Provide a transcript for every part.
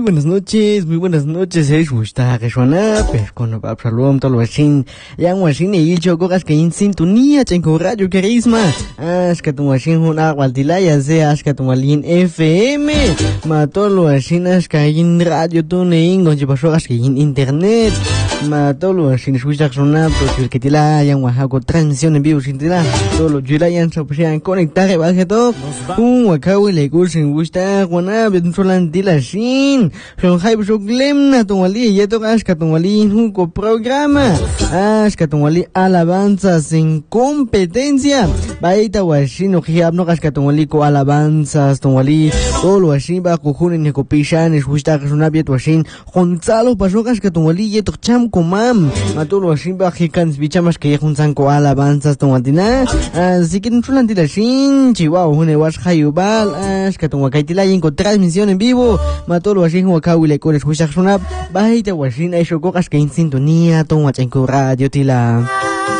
buenas noches, es gusta que suena, pues cuando va a saludar todo lo así, ya un así y el choco que en sintonía, tengo radio carisma, que tu así una gualtilaya, sea que tu alien FM, todo lo así que en radio tunein, con pasó que en internet, todo lo así escucha sonar, porque que te la hayan hago transmisión en vivo sin tirar, todo lo que la hayan se puedan conectar, va que todo, acabo le gusta gusta, guana, bien solante la sin, son hype so glemna tumali, y esto es que tumali un programa, que tumali alabanzas en competencia, baita washino hiab no que tumali ko alabanzas tumali, todo lo así va cojunen ni copishan, es gusta que una bieto así, Gonzalo pasó que tumali y esto cham comam, matolo así va hikans bichamas que juntan ko alabanzas tumatina, así que no solante la sin, chihuahua, une was hayubal, que tumakaitila y con transmisión en vivo, matolo así como acá le con escuchar una baita washina y chococas que en sintonía toma en radio tila.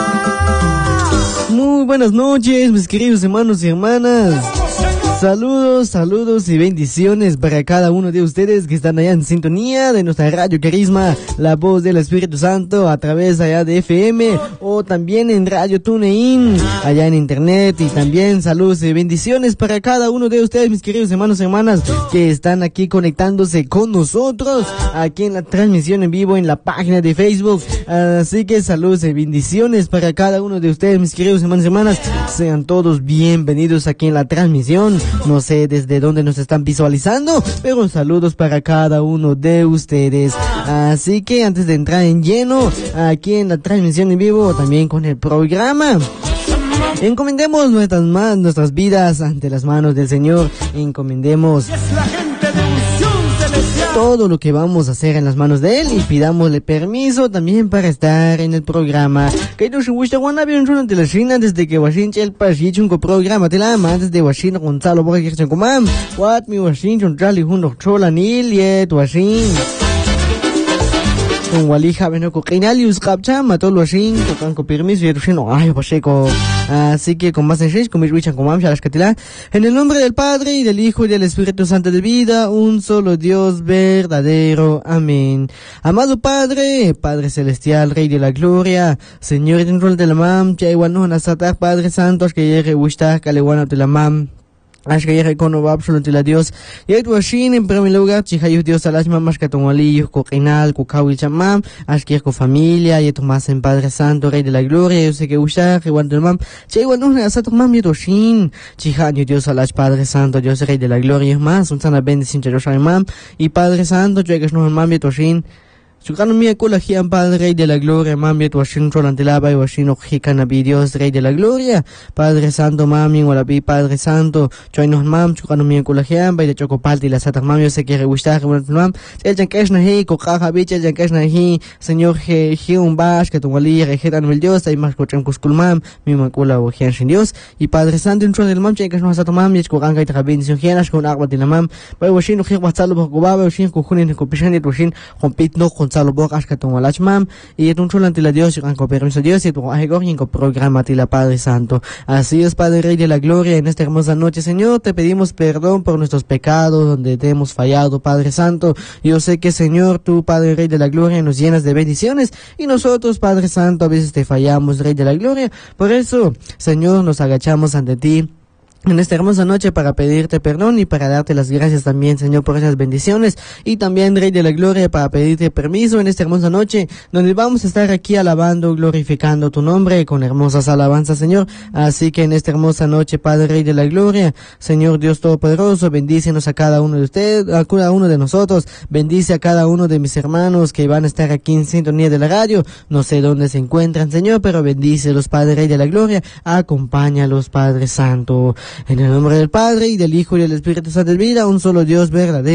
Muy buenas noches, mis queridos hermanos y hermanas. Saludos y bendiciones para cada uno de ustedes que están allá en sintonía de nuestra radio Carisma, la voz del Espíritu Santo a través allá de FM o también en Radio TuneIn, allá en internet, y también saludos y bendiciones para cada uno de ustedes, mis queridos hermanos y hermanas que están aquí conectándose con nosotros aquí en la transmisión en vivo en la página de Facebook. Así que saludos y bendiciones para cada uno de ustedes, mis queridos hermanos y hermanas. Sean todos bienvenidos aquí en la transmisión. No sé desde dónde nos están visualizando, pero saludos para cada uno de ustedes. Así que antes de entrar en lleno aquí en la transmisión en vivo, también con el programa, encomendemos nuestras vidas ante las manos del Señor. Encomendemos todo lo que vamos a hacer en las manos de Él y pidámosle permiso también para estar en el programa. Que no se gusta cuando había un de la China desde que Washington el país un programa de la antes de Washington Gonzalo Borges en Comam. What mi Washington Charlie junto chola nil yet Washington. Con Walija veno con Reinalius Capcha mató lo así con permiso y no ay paseco. Así que con más en 6 con mis wichan con mamá las catila en el nombre del Padre y del Hijo y del Espíritu Santo de vida, un solo Dios verdadero. Amén. Amado Padre celestial, Rey de la gloria, Señor en rol de la mam, ya igual no nasatar Padre Santo que llegue gusta caleguano de la mam. Ashkaya kono va absolutamente la Dios. Y esto así en primer lugar, chihayu Dios a las mamás que tomo alillo, coquinal, cucauil chamam, ashkaya con familia, y esto más en Padre Santo, Rey de la Gloria, yo sé que usar, que igual del mam, igual no a sato mam y esto shin, chihayu Dios a las Padre Santo, Dios Rey de la Gloria, más, un sana bendición yo soy mam, y Padre Santo, yo que no mam y esto shin. Sukano mi ekulahian Padre Rey de la Gloria, mami tu ashin rolante lava y ashin ojikan abi Dios Rey de la Gloria, Padre Santo mami walabi Padre Santo, choinos mam sukano mi ekulahian bay de chocopalti la sata mami yo sé que gustar mam, el jankesh na hi cocaja bicha el jankesh na hi Señor he un bash que tu wali rejetan el Dios hay más cocham kuskulmam mi makula o hian sin Dios y Padre Santo en tron del mam jankesh no sata mam y cocanca y trabinción hianas con agua de la mam bay ashin oji watsalo bogobaba ashin cojunen copishan y ashin compit no Gonzalo Borges que tomó la chmam y es un chulo ante la Dios y con permiso Dios y tu ajegor y con programa ante la Padre Santo. Así es, Padre Rey de la Gloria, en esta hermosa noche, Señor, te pedimos perdón por nuestros pecados donde te hemos fallado, Padre Santo. Yo sé que, Señor, tú, Padre Rey de la Gloria, nos llenas de bendiciones y nosotros, Padre Santo, a veces te fallamos, Rey de la Gloria. Por eso, Señor, nos agachamos ante ti en esta hermosa noche para pedirte perdón y para darte las gracias también, Señor, por esas bendiciones, y también, Rey de la Gloria, para pedirte permiso en esta hermosa noche donde vamos a estar aquí alabando, glorificando tu nombre con hermosas alabanzas, Señor. Así que en esta hermosa noche, Padre Rey de la Gloria, Señor Dios Todopoderoso, bendícenos a cada uno de ustedes, a cada uno de nosotros, bendice a cada uno de mis hermanos que van a estar aquí en sintonía de la radio, no sé dónde se encuentran, Señor, pero bendícelos, Padre Rey de la Gloria, acompáñalos, Padre Santo. En el nombre del Padre, y del Hijo, y del Espíritu Santo de vida, un solo Dios verdadero.